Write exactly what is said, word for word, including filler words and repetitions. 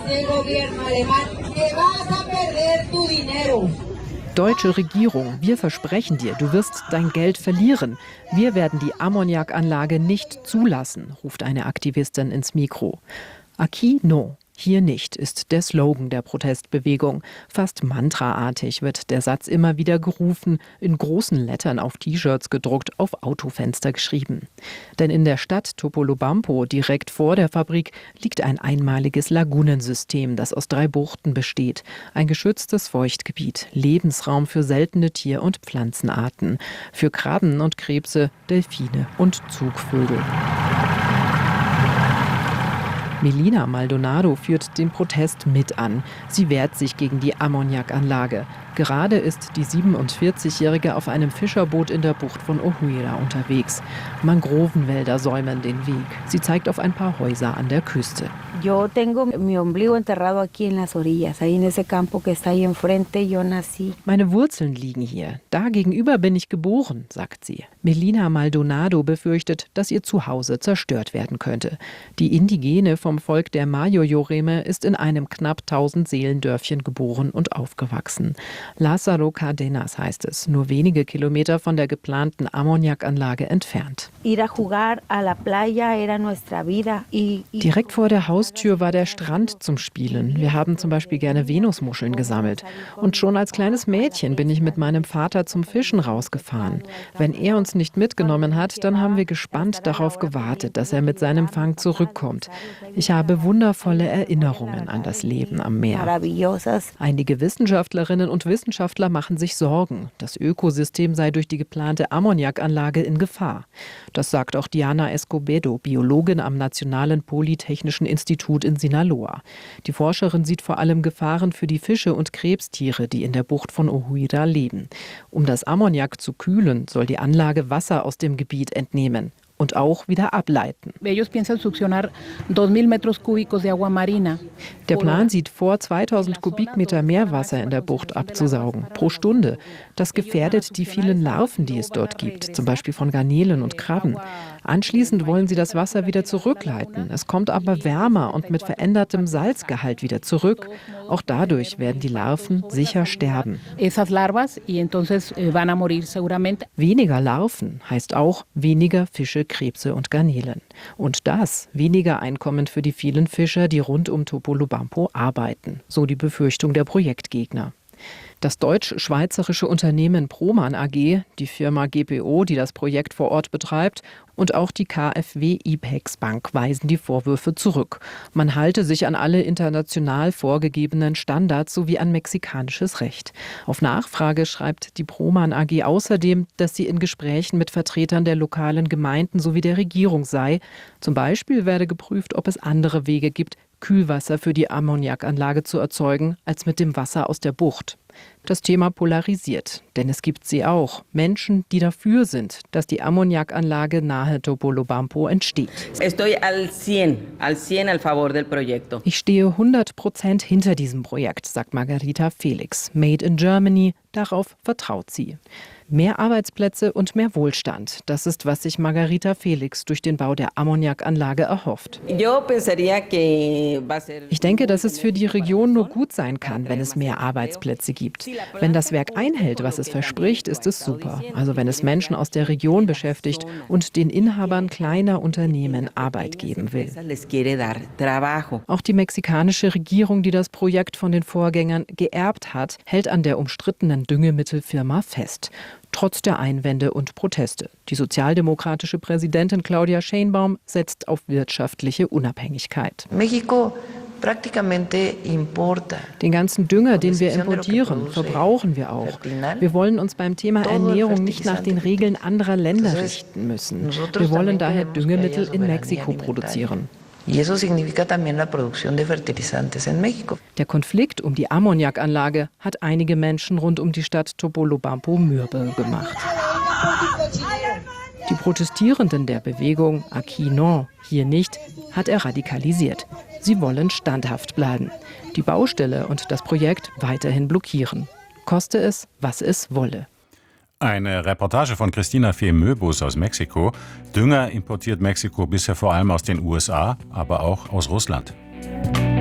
Deutsche Regierung, wir versprechen dir, du wirst dein Geld verlieren. Wir werden die Ammoniakanlage nicht zulassen, ruft eine Aktivistin ins Mikro. Aquí no. Hier nicht ist der Slogan der Protestbewegung. Fast mantraartig wird der Satz immer wieder gerufen, in großen Lettern auf T-Shirts gedruckt, auf Autofenster geschrieben. Denn in der Stadt Topolobampo, direkt vor der Fabrik, liegt ein einmaliges Lagunensystem, das aus drei Buchten besteht. Ein geschütztes Feuchtgebiet, Lebensraum für seltene Tier- und Pflanzenarten, für Krabben und Krebse, Delfine und Zugvögel. Melina Maldonado führt den Protest mit an. Sie wehrt sich gegen die Ammoniakanlage. Gerade ist die siebenundvierzigjährige auf einem Fischerboot in der Bucht von Ohuira unterwegs. Mangrovenwälder säumen den Weg. Sie zeigt auf ein paar Häuser an der Küste. Yo tengo mi ombligo enterrado aquí en las orillas, ahí en ese campo que está ahí enfrente, yo nací. Meine Wurzeln liegen hier. Da gegenüber bin ich geboren, sagt sie. Melina Maldonado befürchtet, dass ihr Zuhause zerstört werden könnte. Die Indigene vom Volk der Mayo-Yoreme ist in einem knapp tausend Seelendörfchen geboren und aufgewachsen. Lázaro Cárdenas heißt es, nur wenige Kilometer von der geplanten Ammoniakanlage entfernt. Direkt vor der Haustür war der Strand zum Spielen. Wir haben zum Beispiel gerne Venusmuscheln gesammelt. Und schon als kleines Mädchen bin ich mit meinem Vater zum Fischen rausgefahren. Wenn er uns nicht mitgenommen hat, dann haben wir gespannt darauf gewartet, dass er mit seinem Fang zurückkommt. Ich habe wundervolle Erinnerungen an das Leben am Meer. Einige Wissenschaftlerinnen und Wissenschaftler machen sich Sorgen. Das Ökosystem sei durch die geplante Ammoniakanlage in Gefahr. Das sagt auch Diana Escobedo, Biologin am Nationalen Polytechnischen Institut in Sinaloa. Die Forscherin sieht vor allem Gefahren für die Fische und Krebstiere, die in der Bucht von Ohuira leben. Um das Ammoniak zu kühlen, soll die Anlage Wasser aus dem Gebiet entnehmen und auch wieder ableiten. Der Plan sieht vor, zweitausend Kubikmeter Meerwasser in der Bucht abzusaugen, pro Stunde. Das gefährdet die vielen Larven, die es dort gibt, zum Beispiel von Garnelen und Krabben. Anschließend wollen sie das Wasser wieder zurückleiten. Es kommt aber wärmer und mit verändertem Salzgehalt wieder zurück. Auch dadurch werden die Larven sicher sterben. Weniger Larven heißt auch weniger Fische, Krebse und Garnelen. Und das weniger Einkommen für die vielen Fischer, die rund um Topolobampo arbeiten, so die Befürchtung der Projektgegner. Das deutsch-schweizerische Unternehmen Proman A G, die Firma G P O, die das Projekt vor Ort betreibt, und auch die KfW IPEX Bank weisen die Vorwürfe zurück. Man halte sich an alle international vorgegebenen Standards sowie an mexikanisches Recht. Auf Nachfrage schreibt die Proman A G außerdem, dass sie in Gesprächen mit Vertretern der lokalen Gemeinden sowie der Regierung sei. Zum Beispiel werde geprüft, ob es andere Wege gibt, Kühlwasser für die Ammoniakanlage zu erzeugen, als mit dem Wasser aus der Bucht. Das Thema polarisiert, denn es gibt sie auch. Menschen, die dafür sind, dass die Ammoniakanlage nahe Topolobampo entsteht. Ich stehe hundert Prozent hinter diesem Projekt, sagt Margarita Felix. Made in Germany, darauf vertraut sie. Mehr Arbeitsplätze und mehr Wohlstand. Das ist, was sich Margarita Felix durch den Bau der Ammoniakanlage erhofft. Ich denke, dass es für die Region nur gut sein kann, wenn es mehr Arbeitsplätze gibt. Wenn das Werk einhält, was es verspricht, ist es super. Also wenn es Menschen aus der Region beschäftigt und den Inhabern kleiner Unternehmen Arbeit geben will. Auch die mexikanische Regierung, die das Projekt von den Vorgängern geerbt hat, hält an der umstrittenen Düngemittelfirma fest. Trotz der Einwände und Proteste. Die sozialdemokratische Präsidentin Claudia Sheinbaum setzt auf wirtschaftliche Unabhängigkeit. Mexiko Den ganzen Dünger, den wir importieren, verbrauchen wir auch. Wir wollen uns beim Thema Ernährung nicht nach den Regeln anderer Länder richten müssen. Wir wollen daher Düngemittel in Mexiko produzieren. Der Konflikt um die Ammoniakanlage hat einige Menschen rund um die Stadt Topolobampo mürbe gemacht. Die Protestierenden der Bewegung Aquí no, hier nicht, hat er radikalisiert. Sie wollen standhaft bleiben, die Baustelle und das Projekt weiterhin blockieren. Koste es, was es wolle. Eine Reportage von Christina Fee-Möbus aus Mexiko. Dünger importiert Mexiko bisher vor allem aus den U S A, aber auch aus Russland.